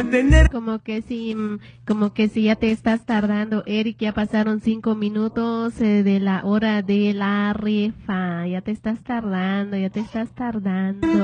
Como que si ya te estás tardando, Eric, ya pasaron 5 minutos de la hora de la rifa, ya te estás tardando, ya te estás tardando.